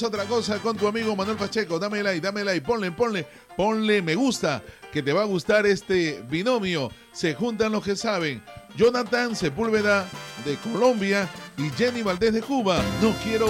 Otra cosa con tu amigo Manuel Pacheco, dame like, ponle me gusta, que te va a gustar este binomio. Se juntan los que saben. Jonathan Sepúlveda de Colombia y Jenny Valdés de Cuba. No quiero